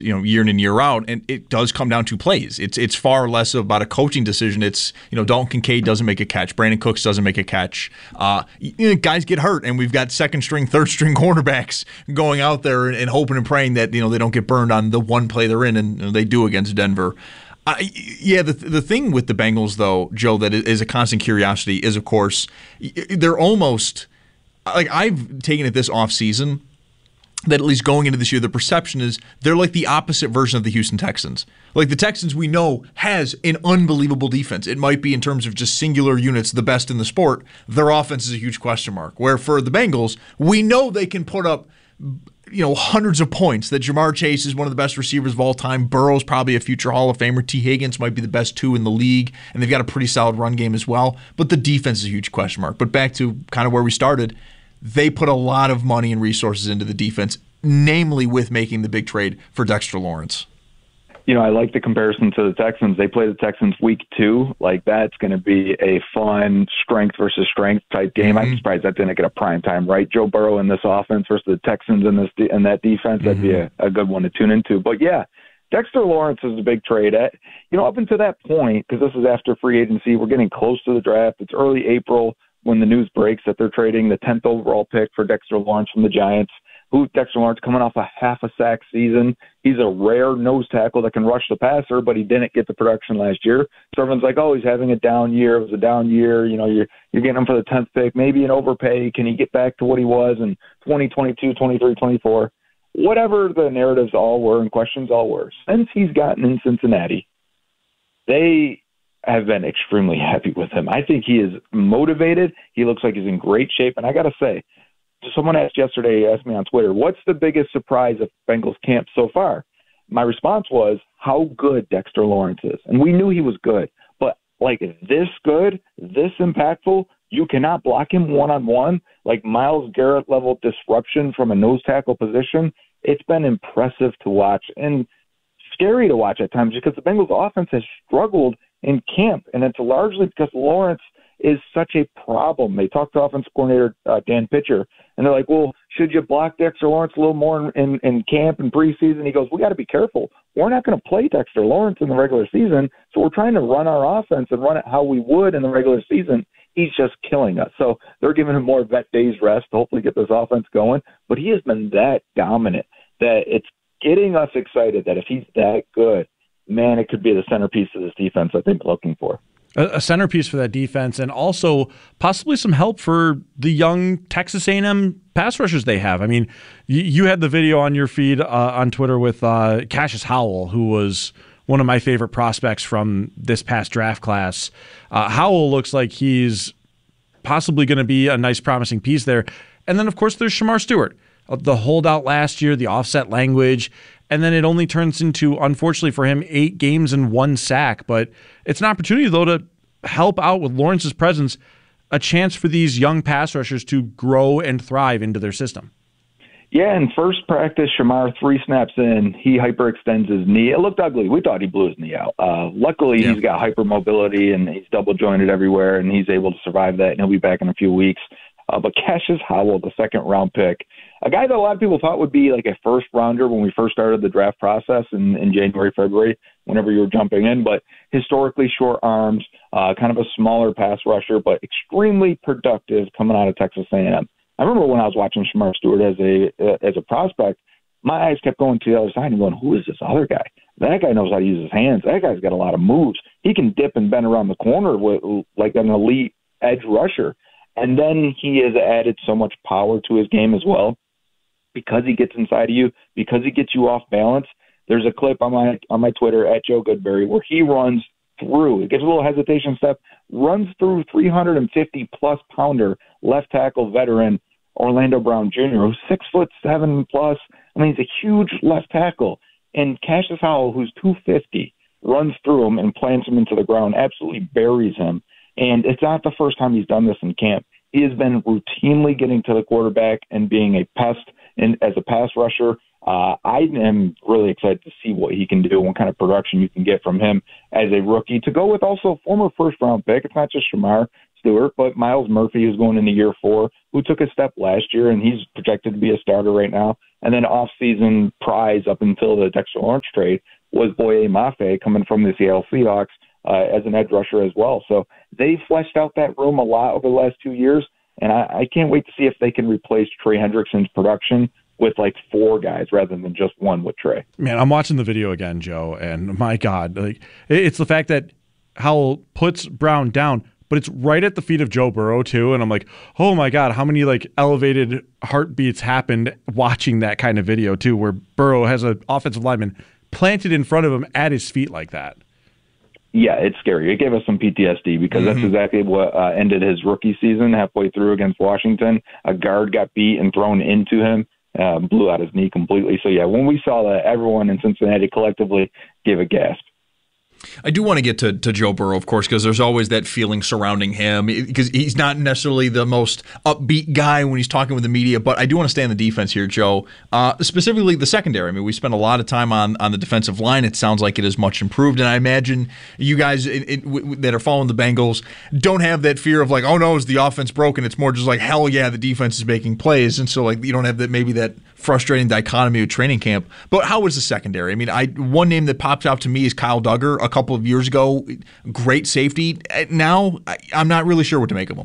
year in and year out, and it does come down to plays. It's far less about a coaching decision. It's, Dalton Kincaid doesn't make a catch, Brandon Cooks doesn't make a catch. Guys get hurt, and we've got second string, third string quarterbacks going out there and hoping and praying that they don't get burned on the one play they're in, and they do against Denver. The thing with the Bengals, though, Joe, that is a constant curiosity is, of course, they're almost like, I've taken it this offseason that at least going into this year, the perception is they're like the opposite version of the Houston Texans. Like, the Texans, we know, has an unbelievable defense. It might be, in terms of just singular units, the best in the sport. Their offense is a huge question mark. Where for the Bengals, we know they can put up hundreds of points, that Jamar Chase is one of the best receivers of all time. Burrow's probably a future Hall of Famer. T. Higgins might be the best two in the league, and they've got a pretty solid run game as well. But the defense is a huge question mark. But back to kind of where we started, they put a lot of money and resources into the defense, namely with making the big trade for Dexter Lawrence. I like the comparison to the Texans. They play the Texans week 2. Like, that's going to be a fun strength versus strength type game. I'm surprised that didn't get a prime time, right? Joe Burrow in this offense versus the Texans in that defense. That'd be a good one to tune into. But yeah, Dexter Lawrence is a big trade. Up until that point, because this is after free agency, we're getting close to the draft. It's early April when the news breaks that they're trading the 10th overall pick for Dexter Lawrence from the Giants. Dexter Lawrence coming off a half a sack season. He's a rare nose tackle that can rush the passer, but he didn't get the production last year. So everyone's like, oh, he's having a down year. It was a down year. You're getting him for the 10th pick, maybe an overpay. Can he get back to what he was in 2022, 23, 24? Whatever the narratives all were and questions all were, since he's gotten in Cincinnati, they have been extremely happy with him. I think he is motivated. He looks like he's in great shape. And I got to say, someone asked me on Twitter, what's the biggest surprise of Bengals camp so far? My response was how good Dexter Lawrence is. And we knew he was good. But like this good, this impactful, you cannot block him one-on-one. Like Myles Garrett level disruption from a nose tackle position. It's been impressive to watch and scary to watch at times because the Bengals offense has struggled in camp. And it's largely because Lawrence is such a problem. They talked to offensive coordinator Dan Pitcher, and they're like, well, should you block Dexter Lawrence a little more in camp and preseason? He goes, we got to be careful. We're not going to play Dexter Lawrence in the regular season, so we're trying to run our offense and run it how we would in the regular season. He's just killing us. So they're giving him more vet days rest to hopefully get this offense going. But he has been that dominant that it's getting us excited that if he's that good, man, it could be the centerpiece of this defense I think we're looking for. A centerpiece for that defense, and also possibly some help for the young Texas A&M pass rushers they have. I mean, you had the video on your feed on Twitter with Cassius Howell, who was one of my favorite prospects from this past draft class. Howell looks like he's possibly going to be a nice, promising piece there. And then, of course, there's Shamar Stewart, the holdout last year, the offset language. And then it only turns into, unfortunately for him, 8 games and 1 sack. But it's an opportunity, though, to help out with Lawrence's presence, a chance for these young pass rushers to grow and thrive into their system. Yeah, in first practice, Shamar, 3 snaps in, he hyperextends his knee. It looked ugly. We thought he blew his knee out. Luckily, he's got hypermobility, and he's double-jointed everywhere, and he's able to survive that, and he'll be back in a few weeks. But Cassius Howell, the second-round pick, a guy that a lot of people thought would be like a first-rounder when we first started the draft process in January, February, whenever you were jumping in, but historically short arms, kind of a smaller pass rusher, but extremely productive coming out of Texas A&M. I remember when I was watching Shamar Stewart as a prospect, my eyes kept going to the other side and going, who is this other guy? That guy knows how to use his hands. That guy's got a lot of moves. He can dip and bend around the corner with like an elite edge rusher. And then he has added so much power to his game as well because he gets inside of you, because he gets you off balance. There's a clip on my Twitter at Joe Goodberry where he runs through. It gets a little hesitation step, runs through 350-plus pounder left tackle veteran Orlando Brown Jr., who's 6'7" plus. I mean, he's a huge left tackle. And Cassius Howell, who's 250, runs through him and plants him into the ground, absolutely buries him. And it's not the first time he's done this in camp. He has been routinely getting to the quarterback and being a pest as a pass rusher. I am really excited to see what he can do and what kind of production you can get from him as a rookie. To go with also former first-round pick, it's not just Shamar Stewart, but Myles Murphy, who's going into year 4, who took a step last year, and he's projected to be a starter right now. And then off-season prize up until the Dexter Lawrence trade was Boye Mafe coming from the Seattle Seahawks as an edge rusher as well. So they fleshed out that room a lot over the last 2 years, and I can't wait to see if they can replace Trey Hendrickson's production with like 4 guys rather than just one with Trey. Man, I'm watching the video again, Joe, and my God, like it's the fact that Howell puts Brown down, but it's right at the feet of Joe Burrow too, and I'm like, oh my God, how many like elevated heartbeats happened watching that kind of video too, where Burrow has an offensive lineman planted in front of him at his feet like that. Yeah, it's scary. It gave us some PTSD because that's exactly what ended his rookie season halfway through against Washington. A guard got beat and thrown into him, blew out his knee completely. So, yeah, when we saw that, everyone in Cincinnati collectively gave a gasp. I do want to get to Joe Burrow, of course, because there's always that feeling surrounding him, because he's not necessarily the most upbeat guy when he's talking with the media, but I do want to stay on the defense here, Joe, specifically the secondary. I mean, we spent a lot of time on the defensive line. It sounds like it is much improved, and I imagine you guys that are following the Bengals don't have that fear of like, oh no, is the offense broken? It's more just like, hell yeah, the defense is making plays, and so like you don't have that maybe that frustrating dichotomy of training camp. But how was the secondary? I mean, one name that pops out to me is Kyle Duggar a couple of years ago. Great safety. Now, I'm not really sure what to make of him.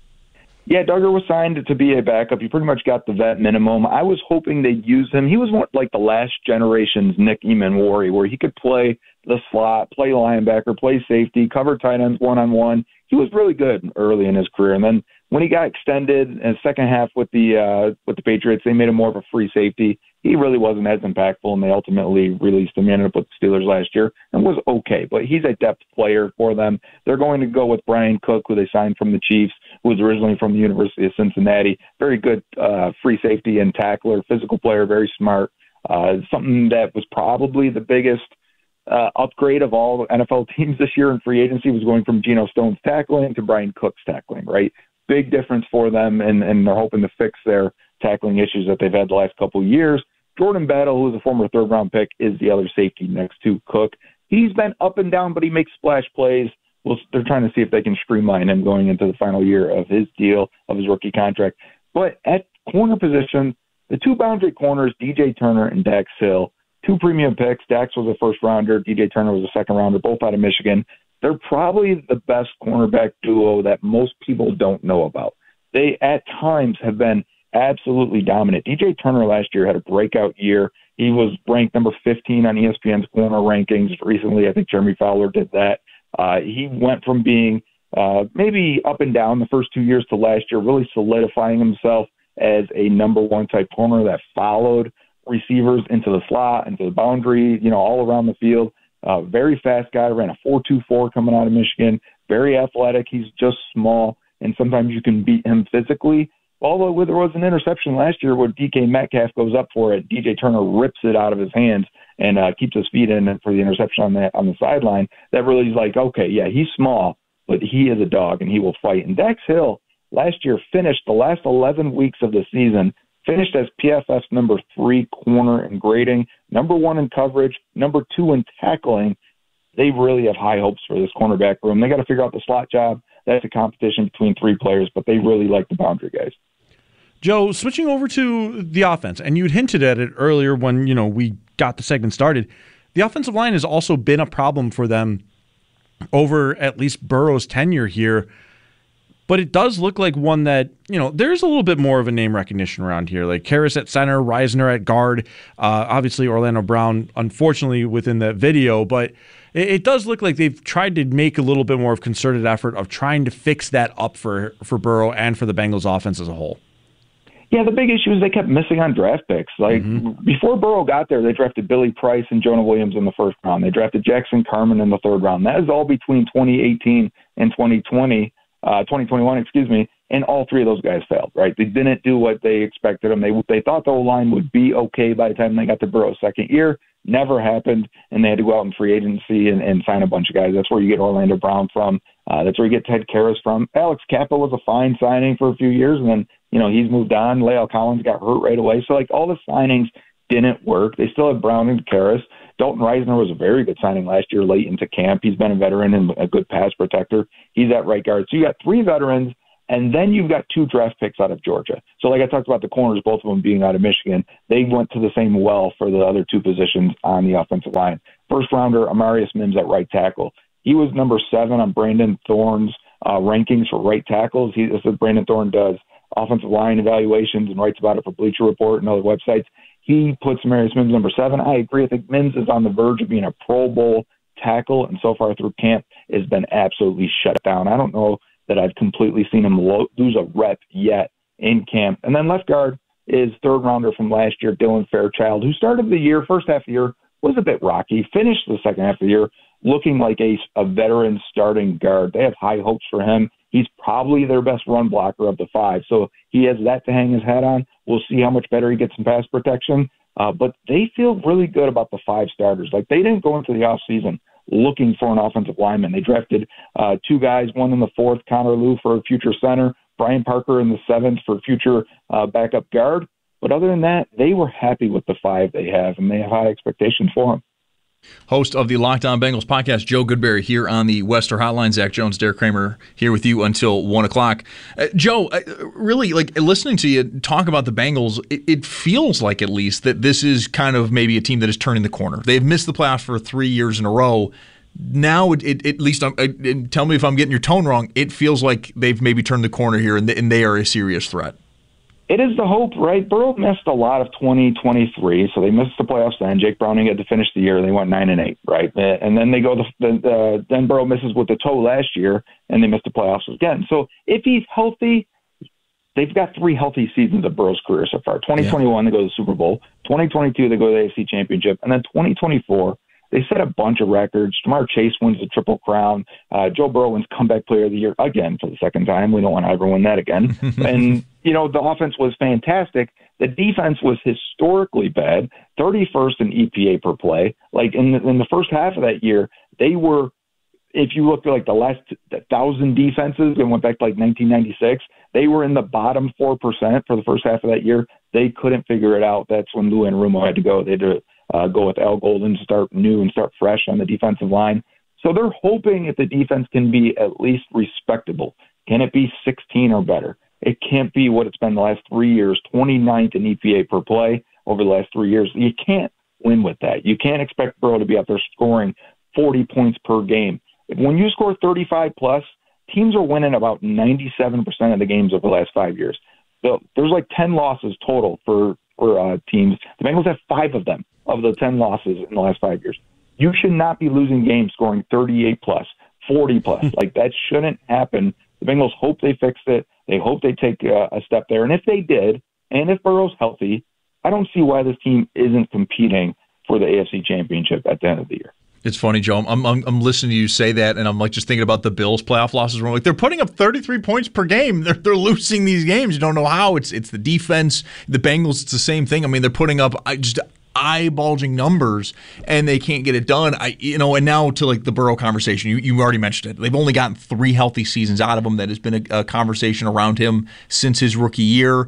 Yeah, Duggar was signed to be a backup. He pretty much got the vet minimum. I was hoping they'd use him. He was more like the last generation's Nick Emmanwori, where he could play the slot, play linebacker, play safety, cover tight ends one-on-one. He was really good early in his career. And then when he got extended in the second half with the Patriots, they made him more of a free safety. He really wasn't as impactful, and they ultimately released him. He ended up with the Steelers last year and was okay, but he's a depth player for them. They're going to go with Brian Cook, who they signed from the Chiefs, who was originally from the University of Cincinnati. Very good free safety and tackler, physical player, very smart. Something that was probably the biggest upgrade of all NFL teams this year in free agency was going from Geno Stone's tackling to Brian Cook's tackling, right? Big difference for them, and they're hoping to fix their tackling issues that they've had the last couple of years. Jordan Battle, who is a former third-round pick, is the other safety next to Cook. He's been up and down, but he makes splash plays. Well, they're trying to see if they can streamline him going into the final year of his deal, of his rookie contract. But at corner position, the 2 boundary corners, DJ Turner and Dax Hill, 2 premium picks. Dax was a first-rounder. DJ Turner was a second-rounder, both out of Michigan. They're probably the best cornerback duo that most people don't know about. They, at times, have been absolutely dominant. DJ Turner last year had a breakout year. He was ranked number 15 on ESPN's corner rankings recently. I think Jeremy Fowler did that. He went from being maybe up and down the first 2 years to last year, really solidifying himself as a number 1 type corner that followed receivers into the slot, into the boundary, all around the field. Very fast guy, ran a 4.24 coming out of Michigan. Very athletic. He's just small, and sometimes you can beat him physically. Although there was an interception last year where DK Metcalf goes up for it, DJ Turner rips it out of his hands and keeps his feet in for the interception on the sideline. That really is like, okay, yeah, he's small, but he is a dog and he will fight. And Dax Hill last year finished the last 11 weeks of the season, finished as PFF's number 3 corner in grading, number 1 in coverage, number 2 in tackling. They really have high hopes for this cornerback room. They got to figure out the slot job. That's a competition between 3 players, but they really like the boundary guys. Joe, switching over to the offense, and you'd hinted at it earlier when we got the segment started. The offensive line has also been a problem for them over at least Burrow's tenure here. But it does look like one that, there's a little bit more of a name recognition around here. Like Karras at center, Reisner at guard, obviously Orlando Brown, unfortunately, within that video. But it does look like they've tried to make a little bit more of concerted effort of trying to fix that up for Burrow and for the Bengals offense as a whole. Yeah, the big issue is they kept missing on draft picks. Before Burrow got there, they drafted Billy Price and Jonah Williams in the first round. They drafted Jackson Carman in the third round. That is all between 2018 and 2021, and all 3 of those guys failed, right? They didn't do what they expected them. They thought the O-line would be okay by the time they got to Burrow's second year. Never happened, and they had to go out in free agency and sign a bunch of guys. That's where you get Orlando Brown from. That's where you get Ted Karras from. Alex Kappa was a fine signing for a few years, and then, he's moved on. Lael Collins got hurt right away. So, all the signings didn't work. They still have Brown and Karras. Dalton Reisner was a very good signing last year late into camp. He's been a veteran and a good pass protector. He's at right guard. So you got 3 veterans And then you've got 2 draft picks out of Georgia. So like I talked about the corners, both of them being out of Michigan, they went to the same well for the other 2 positions on the offensive line. First rounder, Amarius Mims at right tackle. He was number 7 on Brandon Thorne's rankings for right tackles. This is Brandon Thorne does offensive line evaluations and writes about it for Bleacher Report and other websites. He puts Amarius Mims number 7. I agree. I think Mims is on the verge of being a Pro Bowl tackle, and so far through camp has been absolutely shut down. I don't know that I've completely seen him lose a rep yet in camp. And then left guard is 3rd rounder from last year, Dylan Fairchild, who started the year, first half of the year, was a bit rocky, finished the second half of the year looking like a veteran starting guard. They have high hopes for him. He's probably their best run blocker of the 5, so he has that to hang his hat on. We'll see how much better he gets in pass protection. But they feel really good about the 5 starters. Like, they didn't go into the offseason looking for an offensive lineman. They drafted 2 guys, one in the 4th, Connor Lew for a future center, Brian Parker in the 7th for future backup guard. But other than that, they were happy with the 5 they have, and they have high expectations for them. Host of the Locked On Bengals podcast, Joe Goodberry, here on the Wester Hotline. Zach Jones, Derek Kramer, here with you until 1 o'clock. Joe, really, like, listening to you talk about the Bengals, it feels like, at least, that this is kind of maybe a team that is turning the corner. They've missed the playoffs for 3 years in a row. Now, at least, tell me if I'm getting your tone wrong, it feels like they've maybe turned the corner here and they are a serious threat. It is the hope, right? Burrow missed a lot of 2023, so they missed the playoffs then. Jake Browning had to finish the year. They went 9-8, right? And then they go then Burrow misses with the toe last year, and they missed the playoffs again. So if he's healthy, they've got 3 healthy seasons of Burrow's career so far. 2021, they go to the Super Bowl. 2022, they go to the AFC Championship. And then 2024, they set a bunch of records. Jamar Chase wins the Triple Crown. Joe Burrow wins Comeback Player of the Year again for the 2nd time. We don't want to ever win that again. And, the offense was fantastic. The defense was historically bad, 31st in EPA per play. Like, in the first half of that year, they were, if you look at like the last 1,000 defenses and went back to like 1996, they were in the bottom 4% for the first half of that year. They couldn't figure it out. That's when Lou Anarumo had to go. They had to go with Al Golden, start new and start fresh on the defensive line. So they're hoping if the defense can be at least respectable. Can it be 16 or better? It can't be what it's been the last 3 years, 29th in EPA per play over the last 3 years. You can't win with that. You can't expect Burrow to be out there scoring 40 points per game. When you score 35-plus, teams are winning about 97% of the games over the last 5 years. So there's like 10 losses total for teams. The Bengals have 5 of them, of the 10 losses in the last 5 years. You should not be losing games scoring 38-plus, 40-plus. Like, that shouldn't happen. The Bengals hope they fixed it. They hope they take a step there. And if they did, and if Burrow's healthy, I don't see why this team isn't competing for the AFC Championship at the end of the year. It's funny, Joe. I'm listening to you say that, and I'm like just thinking about the Bills' playoff losses. Where I'm like, they're putting up 33 points per game. They're losing these games. You don't know how. It's the defense. The Bengals, it's the same thing. I mean, they're putting up just eye-bulging numbers, and they can't get it done. And now to like the Burrow conversation, you already mentioned it. They've only gotten 3 healthy seasons out of him. That has been a conversation around him since his rookie year.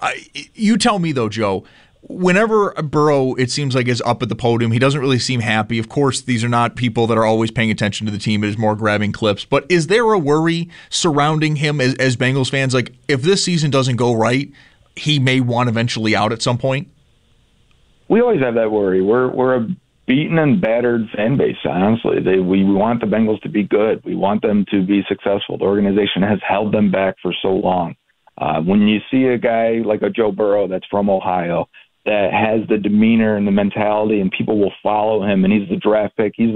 You tell me though, Joe. Whenever Burrow, it seems like, is up at the podium, he doesn't really seem happy. Of course, these are not people that are always paying attention to the team. It is more grabbing clips. But is there a worry surrounding him as Bengals fans? Like, if this season doesn't go right, he may want eventually out at some point? We always have that worry. We're a beaten and battered fan base, honestly. We want the Bengals to be good. We want them to be successful. The organization has held them back for so long. When you see a guy like a Joe Burrow that's from Ohio, that has the demeanor and the mentality, and people will follow him, and he's the draft pick. He's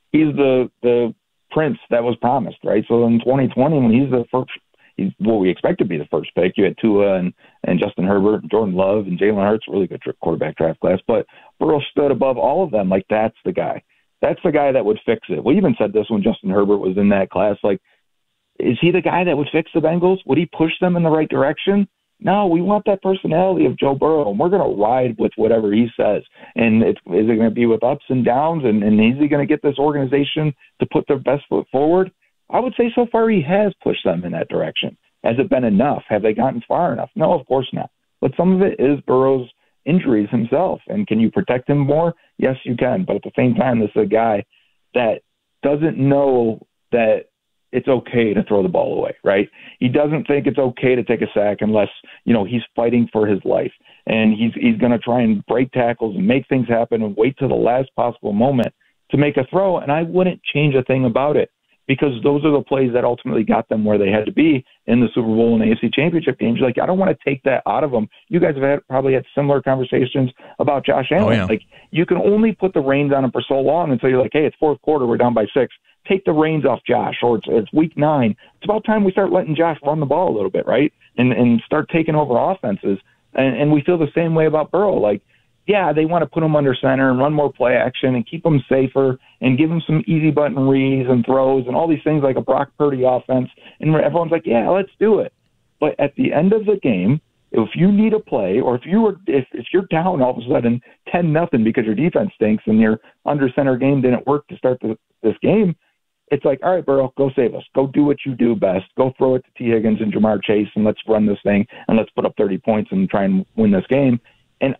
the prince that was promised, right? So in 2020, when he's the first, he's what we expect to be the first pick. You had Tua and Justin Herbert and Jordan Love and Jalen Hurts, really good quarterback draft class. But Burrow stood above all of them. Like, that's the guy. That's the guy that would fix it. We even said this when Justin Herbert was in that class. Like, is he the guy that would fix the Bengals? Would he push them in the right direction? No, we want that personality of Joe Burrow, and we're going to ride with whatever he says. And is it going to be with ups and downs, and is he going to get this organization to put their best foot forward? I would say so far he has pushed them in that direction. Has it been enough? Have they gotten far enough? No, of course not. But some of it is Burrow's injuries himself. And can you protect him more? Yes, you can. But at the same time, this is a guy that doesn't know that it's okay to throw the ball away, right? He doesn't think it's okay to take a sack unless, he's fighting for his life. And he's going to try and break tackles and make things happen and wait till the last possible moment to make a throw. And I wouldn't change a thing about it, because those are the plays that ultimately got them where they had to be in the Super Bowl and AFC Championship games. Like, I don't want to take that out of them. You guys have probably had similar conversations about Josh Allen. Oh, yeah. Like, you can only put the reins on him for so long until you're like, hey, it's fourth quarter, we're down by 6. Take the reins off Josh, or it's week 9. It's about time we start letting Josh run the ball a little bit, right? And start taking over offenses. And we feel the same way about Burrow. Like, yeah, they want to put him under center and run more play action and keep him safer and give him some easy button reads and throws and all these things like a Brock Purdy offense. And everyone's like, yeah, let's do it. But at the end of the game, if you need a play, or if you're down all of a sudden 10-0 because your defense stinks and your under center game didn't work to start this game, it's like, all right, Burrow, go save us. Go do what you do best. Go throw it to T. Higgins and Jamar Chase, and let's run this thing, and let's put up 30 points and try and win this game. And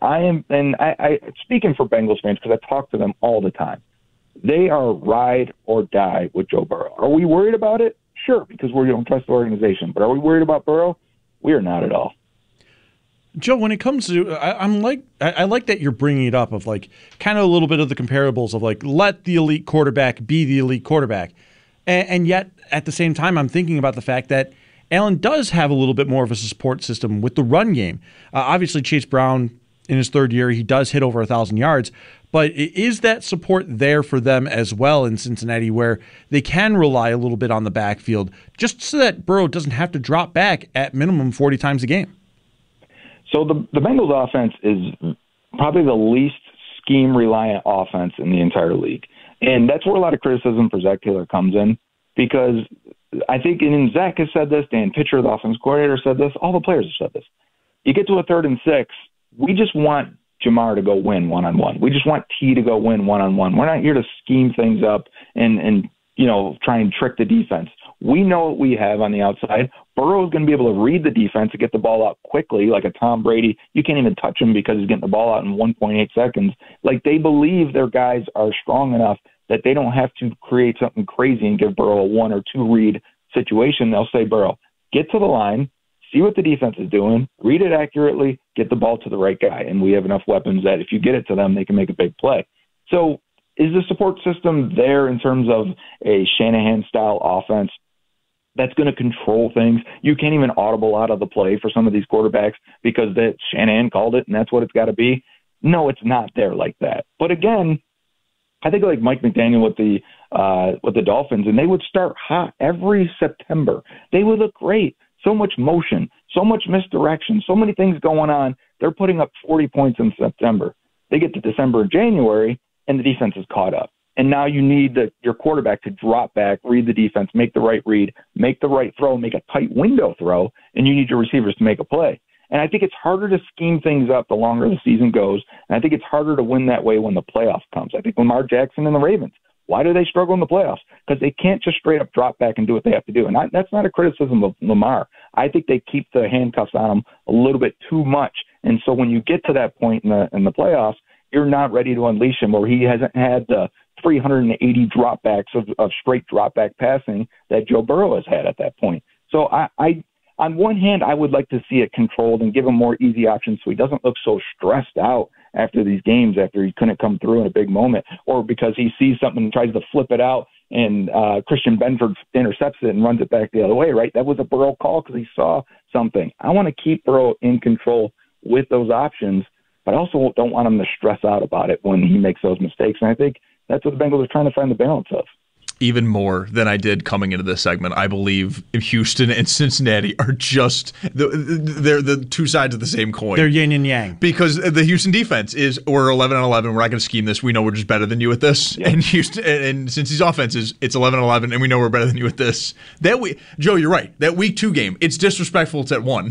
I speaking for Bengals fans, because I talk to them all the time, they are ride or die with Joe Burrow. Are we worried about it? Sure, because we don't trust the organization. But are we worried about Burrow? We are not at all. Joe, when it comes to, I like that you're bringing it up of like kind of a little bit of the comparables of like, let the elite quarterback be the elite quarterback. And yet at the same time, I'm thinking about the fact that Allen does have a little bit more of a support system with the run game. Obviously, Chase Brown in his third year, he does hit over 1,000 yards. But is that support there for them as well in Cincinnati, where they can rely a little bit on the backfield just so that Burrow doesn't have to drop back at minimum 40 times a game? So the Bengals offense is probably the least scheme-reliant offense in the entire league. And that's where a lot of criticism for Zach Taylor comes in, because I think, and Zach has said this, Dan Pitcher, the offensive coordinator, said this, all the players have said this. You get to a 3rd and 6, we just want Jamar to go win one-on-one. We just want T to go win one-on-one. We're not here to scheme things up and try and trick the defense. We know what we have on the outside. Burrow is going to be able to read the defense and get the ball out quickly, like a Tom Brady. You can't even touch him because he's getting the ball out in 1.8 seconds. Like, they believe their guys are strong enough that they don't have to create something crazy and give Burrow a 1 or 2 read situation. They'll say, Burrow, get to the line, see what the defense is doing, read it accurately, get the ball to the right guy. And we have enough weapons that if you get it to them, they can make a big play. So is the support system there in terms of a Shanahan-style offense that's going to control things? You can't even audible out of the play for some of these quarterbacks because that Shanahan called it and that's what it's got to be. No, it's not there like that. But again, I think like Mike McDaniel with the Dolphins, and they would start hot every September. They would look great. So much motion, so much misdirection, so many things going on. They're putting up 40 points in September. They get to December and January, and the defense is caught up. And now you need your quarterback to drop back, read the defense, make the right read, make the right throw, make a tight window throw, and you need your receivers to make a play. And I think it's harder to scheme things up the longer the season goes, and I think it's harder to win that way when the playoff comes. I think Lamar Jackson and the Ravens, why do they struggle in the playoffs? Because they can't just straight up drop back and do what they have to do. And that's not a criticism of Lamar. I think they keep the handcuffs on him a little bit too much. And so when you get to that point in the playoffs, you're not ready to unleash him, or he hasn't had the 380 dropbacks of straight dropback passing that Joe Burrow has had at that point. So I on one hand, I would like to see it controlled and give him more easy options so he doesn't look so stressed out after these games, after he couldn't come through in a big moment, or because he sees something and tries to flip it out and Christian Benford intercepts it and runs it back the other way, right? That was a Burrow call because he saw something. I want to keep Burrow in control with those options, but I also don't want him to stress out about it when he makes those mistakes. And I think that's what the Bengals are trying to find the balance of. Even more than I did coming into this segment, I believe Houston and Cincinnati are just they're the two sides of the same coin. They're yin and yang. Because the Houston defense is, we're 11-11. We're not going to scheme this. We know we're just better than you at this. Yeah. And Houston and Cincy's offense is, it's 11-11, and we know we're better than you at this. Joe, you're right. That week 2 game, it's disrespectful. It's at 1.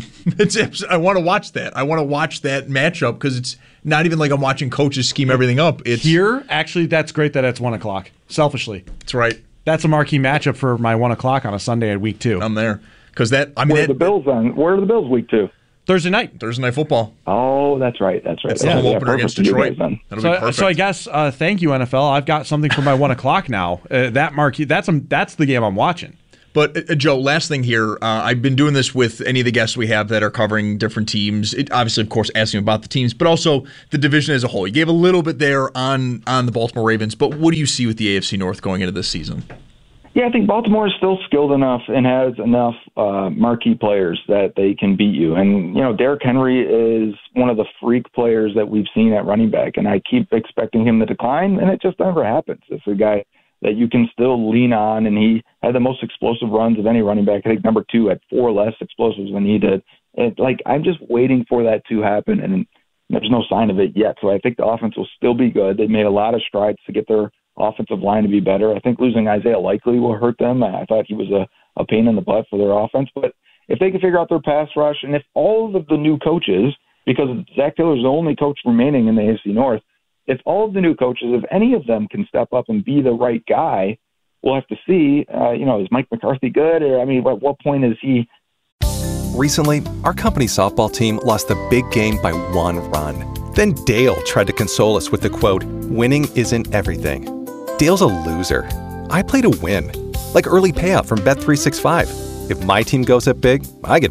I want to watch that. I want to watch that matchup because it's not even like I'm watching coaches scheme everything up. It's here. Actually, that's great that it's 1 o'clock. Selfishly, that's right. That's a marquee matchup for my 1 o'clock on a Sunday at week 2. I'm there because where are the Bills on? Where are the Bills week 2? Thursday night football. Oh, that's right. That's the home opener against Detroit. That'll be perfect. So I guess thank you NFL. I've got something for my 1 o'clock now. That marquee. That's the game I'm watching. But Joe, last thing here, I've been doing this with any of the guests we have that are covering different teams. Obviously, of course, asking about the teams, but also the division as a whole. You gave a little bit there on the Baltimore Ravens, but what do you see with the AFC North going into this season? Yeah, I think Baltimore is still skilled enough and has enough marquee players that they can beat you. And, Derrick Henry is one of the freak players that we've seen at running back, and I keep expecting him to decline, and it just never happens. It's a guy that you can still lean on, and he had the most explosive runs of any running back. I think number 2 had 4 less explosives than he did. I'm just waiting for that to happen, and there's no sign of it yet. So I think the offense will still be good. They made a lot of strides to get their offensive line to be better. I think losing Isaiah Likely will hurt them. I thought he was a pain in the butt for their offense. But if they can figure out their pass rush, and if all of the new coaches, because Zach Taylor's the only coach remaining in the AFC North, if all of the new coaches, if any of them can step up and be the right guy, we'll have to see. Is Mike McCarthy good? Or, at what point is he? Recently, our company softball team lost the big game by 1 run. Then Dale tried to console us with the quote, "Winning isn't everything." Dale's a loser. I play to win, like early payout from Bet365. If my team goes up big, I get